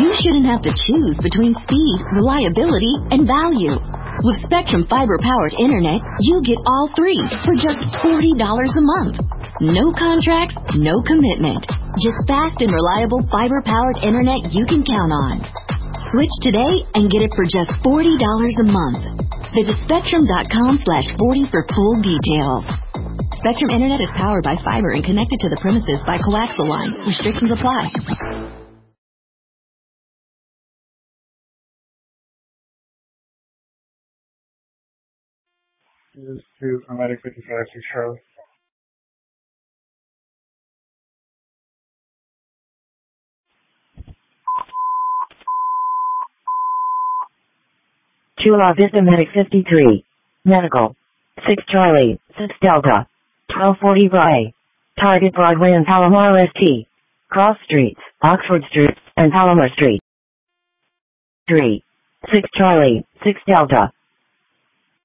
You shouldn't have to choose between speed, reliability, and value. With Spectrum fiber-powered internet, you get all three for just $40 a month. No contracts, no commitment. Just fast and reliable fiber-powered internet you can count on. Switch today and get it for just $40 a month. Visit Spectrum.com/40 for full details. Spectrum Internet is powered by fiber and connected to the premises by coaxial line. Restrictions apply. This is American 55 Charlie. Chula Vista Medic 53. Medical. 6 Charlie, 6 Delta. 1240 Bray. Target Broadway and Palomar ST. Cross Streets, Oxford Street, and Palomar Street. 3. 6 Charlie, 6 Delta.